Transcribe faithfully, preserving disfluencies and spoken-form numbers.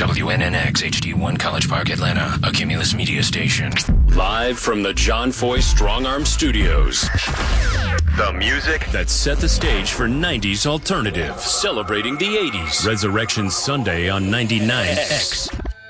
W N N X H D one College Park, Atlanta, a Cumulus Media station. Live from the John Foy Strong Arm Studios. The music that set the stage for nineties alternative, celebrating the eighties. Resurrection Sunday on ninety-nine X.